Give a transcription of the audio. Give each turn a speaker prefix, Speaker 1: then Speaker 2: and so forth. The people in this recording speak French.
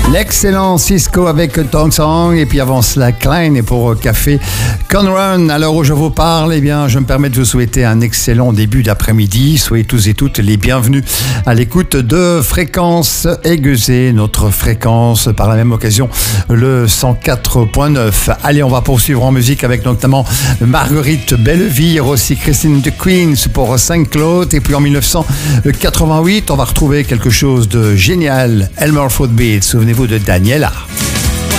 Speaker 1: L'excellent Cisco avec Tong Song et puis avant cela Klein et pour Café Conrun. À l'heure où je vous parle, eh bien, je me permets de vous souhaiter un excellent début d'après-midi. Soyez tous et toutes les bienvenus à l'écoute de Fréquence Aiguisée, notre fréquence par la même occasion le 104.9. Allez, on va poursuivre en musique avec notamment Marguerite Bellevire, aussi Christine de Queens pour Saint-Claude et puis en 1988 on va retrouver quelque chose de génial, Elmer Footbeat, souvenez-vous de Daniela.